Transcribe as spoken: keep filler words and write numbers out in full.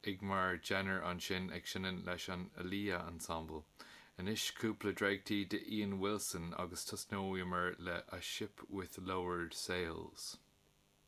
ag mar Jenner an sin ag sinan leis an Aaliyah ensemble. Inis cúpla dreigtí de Ian Wilson agus tusnóimar le A Ship with Lowered Sails.